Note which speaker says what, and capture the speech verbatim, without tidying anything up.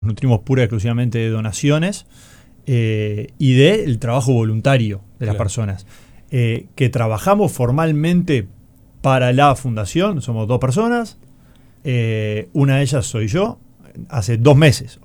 Speaker 1: nutrimos pura y exclusivamente de donaciones eh, y del trabajo voluntario de las
Speaker 2: Claro.
Speaker 1: personas. Eh, que trabajamos formalmente para la fundación, somos dos personas, eh, una de ellas soy yo, hace dos meses.